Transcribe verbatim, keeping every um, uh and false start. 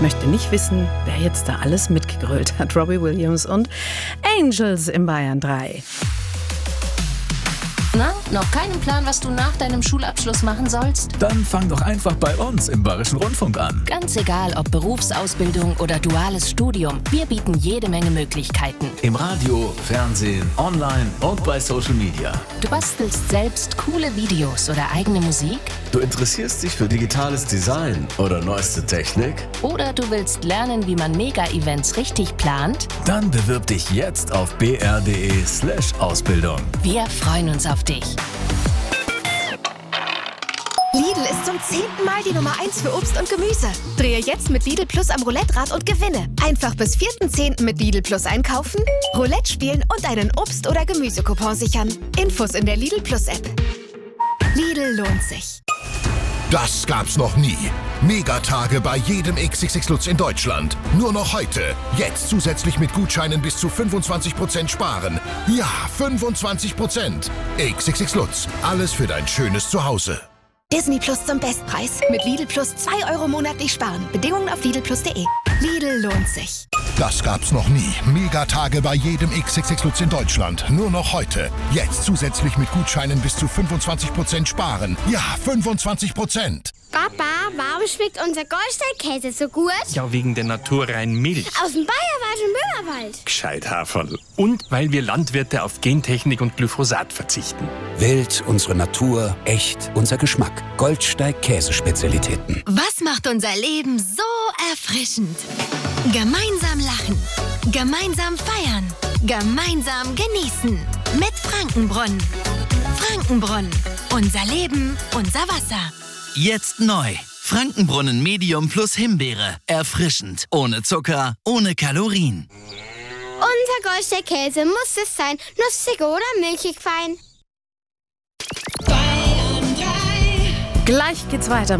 möchte nicht wissen, wer jetzt da alles mitgegrölt hat. Robbie Williams und Angels im Bayern drei. Na, noch keinen Plan, was du nach deinem Schulabschluss machen sollst? Dann fang doch einfach bei uns im Bayerischen Rundfunk an. Ganz egal, ob Berufsausbildung oder duales Studium, wir bieten jede Menge Möglichkeiten. Im Radio, Fernsehen, online und bei Social Media. Du bastelst selbst coole Videos oder eigene Musik? Du interessierst dich für digitales Design oder neueste Technik? Oder du willst lernen, wie man Mega-Events richtig plant? Dann bewirb dich jetzt auf b r punkt d e slash Ausbildung. Wir freuen uns auf dich. Lidl ist zum zehnten Mal die Nummer eins für Obst und Gemüse. Drehe jetzt mit Lidl Plus am Roulette-Rad und gewinne. Einfach bis vierten zehnten mit Lidl Plus einkaufen, Roulette spielen und einen Obst- oder Gemüsecoupon sichern. Infos in der Lidl Plus App. Lidl lohnt sich. Das gab's noch nie. Megatage bei jedem X X X Lutz in Deutschland. Nur noch heute. Jetzt zusätzlich mit Gutscheinen bis zu fünfundzwanzig Prozent sparen. Ja, fünfundzwanzig Prozent. X X X Lutz. Alles für dein schönes Zuhause. Disney Plus zum Bestpreis. Mit Lidl Plus zwei Euro monatlich sparen. Bedingungen auf lidl plus punkt de. Lidl lohnt sich. Das gab's noch nie. Megatage bei jedem X X X Lutz in Deutschland. Nur noch heute. Jetzt zusätzlich mit Gutscheinen bis zu fünfundzwanzig Prozent sparen. Ja, fünfundzwanzig Prozent. Papa, warum schmeckt unser Goldsteinkäse so gut? Ja, wegen der naturreinen Milch. Aus dem Bayerischen Böhmerwald. Gescheit Haferl. Und weil wir Landwirte auf Gentechnik und Glyphosat verzichten. Wählt unsere Natur, echt unser Geschmack. Goldsteig Käsespezialitäten. Was macht unser Leben so erfrischend? Gemeinsam lachen, gemeinsam feiern, gemeinsam genießen. Mit Frankenbrunnen. Frankenbrunnen. Unser Leben, unser Wasser. Jetzt neu. Frankenbrunnen Medium plus Himbeere. Erfrischend. Ohne Zucker, ohne Kalorien. Unser Goldsteinkäse muss es sein. Nussig oder milchig fein. Gleich geht's weiter.